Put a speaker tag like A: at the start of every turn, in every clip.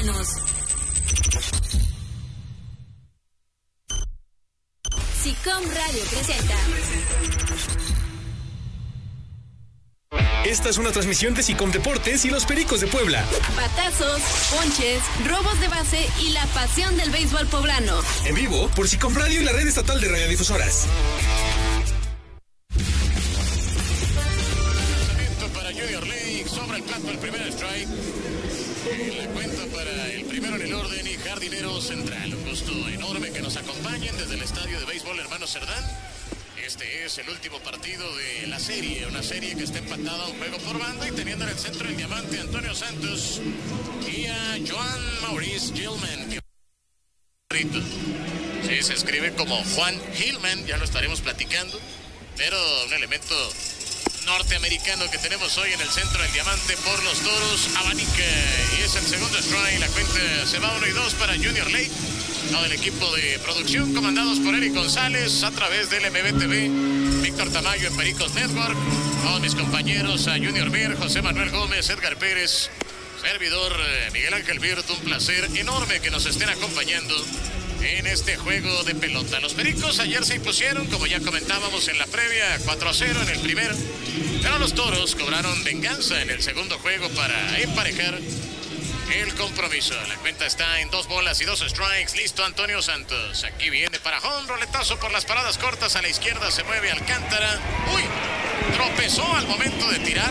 A: poblanos. SICOM Radio presenta.
B: Esta es una transmisión de SICOM Deportes y los Pericos de Puebla.
A: Batazos, ponches, robos de base y la pasión del béisbol poblano.
B: En vivo por SICOM Radio y la red estatal de radiodifusoras.
C: Lanzamiento para Junior Lake, sobre el plato el primer strike. La cuenta para el primero en el orden y jardinero central. Un gusto enorme que nos acompañen desde el estadio de béisbol Hermano Cerdán. Este es el último partido de la serie, una serie que está empatada un juego por banda y teniendo en el centro el diamante Antonio Santos y a Joan Maurice Gilman. Sí, se escribe como Juan Gilman, ya lo estaremos platicando, pero un elemento norteamericano que tenemos hoy en el centro del diamante por los Toros, abanica y es el segundo strike. La cuenta se va 1-2 para Junior Lake. Todo el equipo de producción comandados por Eric González a través del MBTV, Víctor Tamayo en Pericos Network, todos mis compañeros, a Junior Mir, José Manuel Gómez, Edgar Pérez, servidor Miguel Ángel Virto. Un placer enorme que nos estén acompañando en este juego de pelota. Los Pericos ayer se impusieron, como ya comentábamos en la previa, 4-0 en el primero, pero los Toros cobraron venganza en el segundo juego para emparejar el compromiso. La cuenta está en 2 bolas y 2 strikes. Listo Antonio Santos. Aquí viene para home, roletazo por las paradas cortas. A la izquierda se mueve Alcántara. ¡Uy! Tropezó al momento de tirar.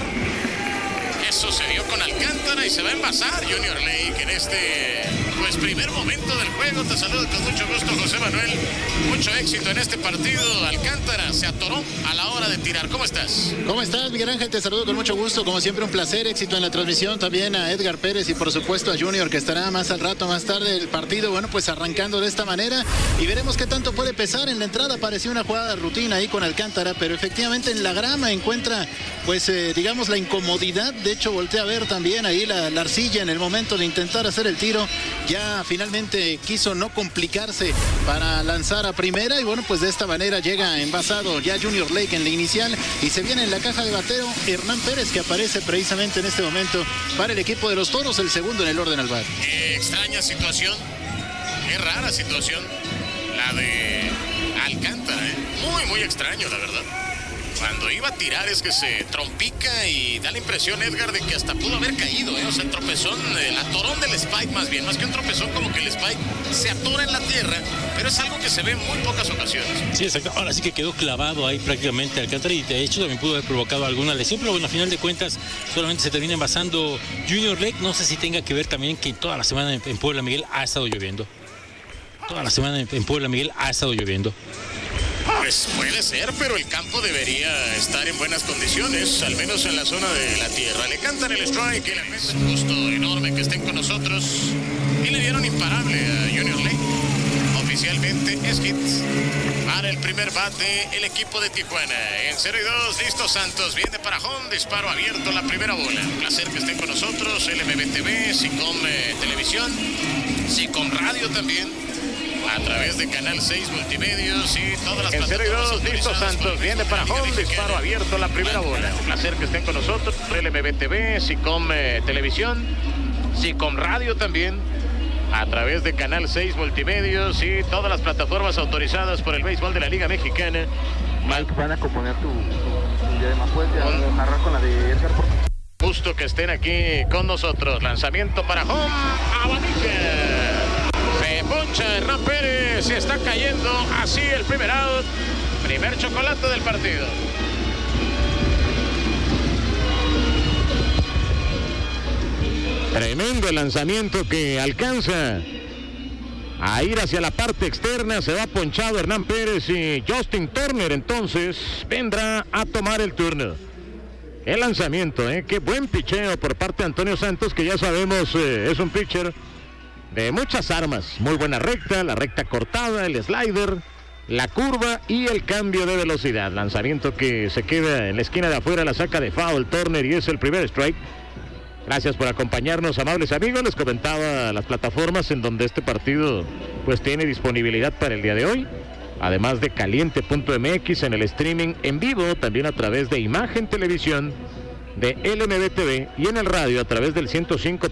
C: Eso se dio con Alcántara y se va a envasar Junior Lake en este primer momento del juego. Te saludo con mucho gusto, José Manuel. Mucho éxito en este partido. Alcántara se atoró a la hora de tirar. ¿Cómo estás?
D: ¿Cómo estás, Miguel Ángel? Te saludo con mucho gusto. Como siempre, un placer. Éxito en la transmisión. También a Edgar Pérez y por supuesto a Junior, que estará más al rato, más tarde el partido. Bueno, pues arrancando de esta manera y veremos qué tanto puede pesar. En la entrada parecía una jugada de rutina ahí con Alcántara, pero efectivamente en la grama encuentra digamos la incomodidad. De hecho, voltea a ver también ahí la arcilla en el momento de intentar hacer el tiro. Ya finalmente quiso no complicarse para lanzar a primera y bueno, pues de esta manera llega envasado ya Junior Lake en la inicial y se viene en la caja de bateo Hernán Pérez, que aparece precisamente en este momento para el equipo de los Toros, el segundo en el orden al bat.
C: Extraña situación, qué rara situación la de Alcántara, muy extraño, la verdad. Cuando iba a tirar es que se trompica y da la impresión, Edgar, de que hasta pudo haber caído, O sea, el tropezón, el atorón del spike más bien, más que un tropezón, como que el spike se atora en la tierra, pero es algo que se ve en muy pocas ocasiones.
E: Sí, exacto. Ahora sí que quedó clavado ahí prácticamente Alcántara y de hecho también pudo haber provocado alguna lesión, pero bueno, a final de cuentas solamente se termina envasando Junior Lake. No sé si tenga que ver también que toda la semana en Puebla, Miguel, ha estado lloviendo. Toda la semana en Puebla, Miguel, ha estado lloviendo.
C: Pues puede ser, pero el campo debería estar en buenas condiciones, al menos en la zona de la tierra. Le cantan el strike y le meten un gusto enorme que estén con nosotros. Y le dieron imparable a Junior Lake. Oficialmente es hit para el primer bate el equipo de Tijuana. En 0-2, listo Santos, viene para home, disparo abierto, la primera bola. Un placer que estén con nosotros, LMBTV, SICOM Televisión, SICOM Radio también, a través de Canal 6 Multimedios y todas las plataformas. En 0-2, listo Santos, viene para home, disparo abierto, la primera bola. Un placer que estén con nosotros, LMBTV, SICOM Televisión, SICOM Radio también, a través de Canal 6 Multimedios y todas las plataformas autorizadas por el béisbol de la Liga Mexicana.
F: Van a componer tu diadema, puedes narrar con la de Edgar, por favor.
C: Gusto que estén aquí con nosotros. Lanzamiento para home, abanica. Se poncha Hernán Pérez y está cayendo así el primer out. Primer chocolate del partido. Tremendo el lanzamiento que alcanza a ir hacia la parte externa. Se va ponchado Hernán Pérez y Justin Turner entonces vendrá a tomar el turno. El lanzamiento, qué buen picheo por parte de Antonio Santos, que ya sabemos es un pitcher de muchas armas. Muy buena recta, la recta cortada, el slider, la curva y el cambio de velocidad. Lanzamiento que se queda en la esquina de afuera, la saca de foul Turner y es el primer strike. Gracias por acompañarnos, amables amigos. Les comentaba las plataformas en donde este partido pues tiene disponibilidad para el día de hoy. Además de caliente.mx en el streaming en vivo, también a través de Imagen Televisión, de LMBTV y en el radio a través del 105.3